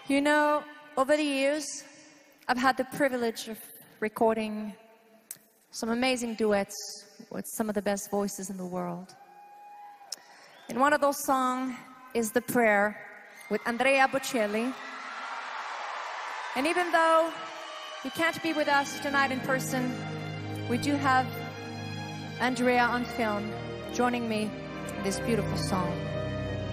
You know, over the years, I've had the privilege of recording some amazing duets with some of the best voices in the world. And one of those songs is The Prayer with Andrea Bocelli. And even though you can't be with us tonight in person, we do have Andrea on film joining me in this beautiful song.